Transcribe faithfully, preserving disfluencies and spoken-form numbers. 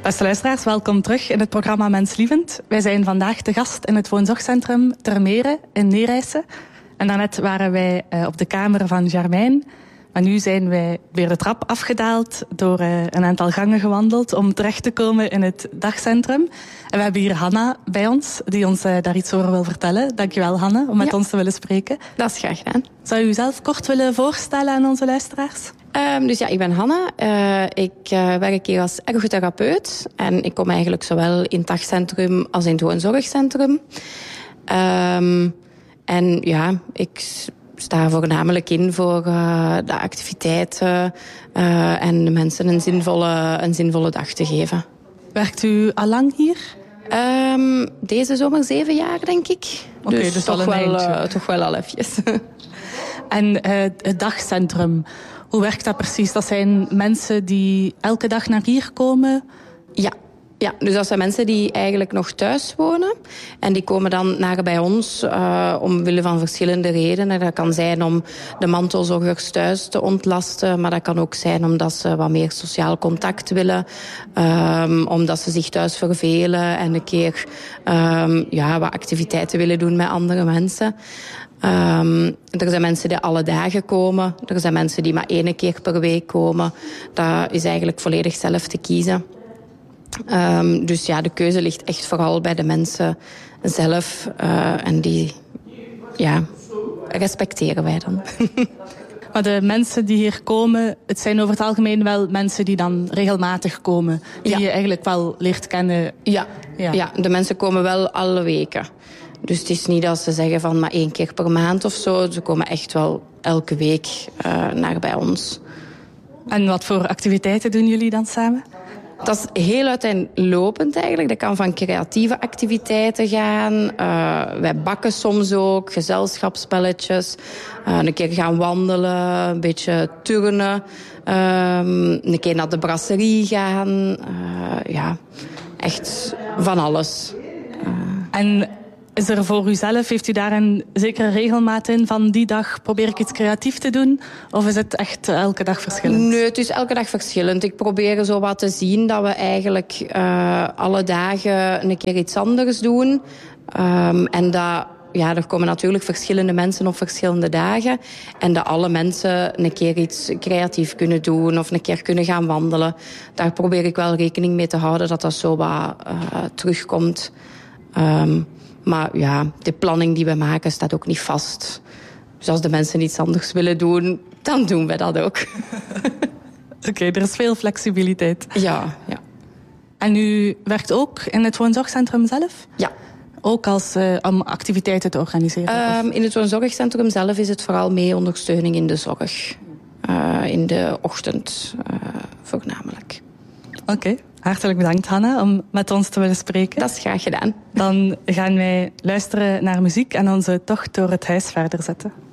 Beste luisteraars, welkom terug in het programma Menslievend. Wij zijn vandaag te gast in het woonzorgcentrum Ter Mere in Neerijse. En daarnet waren wij uh, op de kamer van Germain. Maar nu zijn wij weer de trap afgedaald, door uh, een aantal gangen gewandeld om terecht te komen in het dagcentrum. En we hebben hier Hanna bij ons, die ons uh, daar iets over wil vertellen. Dankjewel, Hanna, om met ja. ons te willen spreken. Dat is graag gedaan. Zou u uzelf kort willen voorstellen aan onze luisteraars? Um, dus ja, ik ben Hanna. Uh, ik uh, werk hier als ergotherapeut. En ik kom eigenlijk zowel in het dagcentrum als in het woonzorgcentrum. Um, en ja, ik sta voornamelijk in voor uh, de activiteiten uh, en de mensen een zinvolle, een zinvolle dag te geven. Werkt u al lang hier? Um, deze zomer zeven jaar, denk ik. Oké, okay, dus, dus toch, wel, uh, toch wel al eventjes. En uh, het dagcentrum, hoe werkt dat precies? Dat zijn mensen die elke dag naar hier komen? Ja. Ja, dus dat zijn mensen die eigenlijk nog thuis wonen. En die komen dan naar bij ons uh, omwille van verschillende redenen. Dat kan zijn om de mantelzorgers thuis te ontlasten. Maar dat kan ook zijn omdat ze wat meer sociaal contact willen. Um, omdat ze zich thuis vervelen en een keer um, ja, wat activiteiten willen doen met andere mensen. Um, er zijn mensen die alle dagen komen. Er zijn mensen die maar één keer per week komen. Dat is eigenlijk volledig zelf te kiezen. Um, dus ja, de keuze ligt echt vooral bij de mensen zelf. Uh, en die ja, respecteren wij dan. Maar de mensen die hier komen, het zijn over het algemeen wel mensen die dan regelmatig komen. Die ja. je eigenlijk wel leert kennen. Ja. Ja. ja, de mensen komen wel alle weken. Dus het is niet dat ze zeggen van maar één keer per maand of zo. Ze komen echt wel elke week uh, naar bij ons. En wat voor activiteiten doen jullie dan samen? Dat is heel uiteenlopend eigenlijk. Dat kan van creatieve activiteiten gaan. Uh, wij bakken soms ook, gezelschapsspelletjes. Uh, een keer gaan wandelen, een beetje turnen. Uh, een keer naar de brasserie gaan. Uh, ja, echt van alles. Uh. En is er voor uzelf, heeft u daar een zekere regelmaat in van die dag probeer ik iets creatief te doen? Of is het echt elke dag verschillend? Nee, het is elke dag verschillend. Ik probeer zo wat te zien dat we eigenlijk uh, alle dagen een keer iets anders doen. Um, en dat, ja, er komen natuurlijk verschillende mensen op verschillende dagen. En dat alle mensen een keer iets creatief kunnen doen of een keer kunnen gaan wandelen. Daar probeer ik wel rekening mee te houden dat dat zo wat uh, terugkomt. Um, Maar ja, de planning die we maken staat ook niet vast. Dus als de mensen iets anders willen doen, dan doen we dat ook. Oké, okay, er is veel flexibiliteit. Ja, ja. En u werkt ook in het woonzorgcentrum zelf? Ja. Ook als, uh, om activiteiten te organiseren? Um, in het woonzorgcentrum zelf is het vooral mee ondersteuning in de zorg. Uh, in de ochtend uh, voornamelijk. Oké. Okay. Hartelijk bedankt, Hanna, om met ons te willen spreken. Dat is graag gedaan. Dan gaan wij luisteren naar muziek en onze tocht door het huis verder zetten.